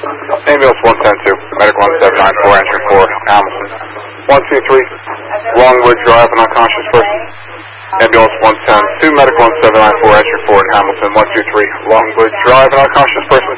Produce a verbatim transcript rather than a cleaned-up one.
Ambulance one ten two, Medic one seven nine four, entry four, Hamilton. one two three, Longwood Drive, an unconscious person. Ambulance one ten two, Medic one seven nine four, entry four, Hamilton. one two three, Longwood Drive, an unconscious person.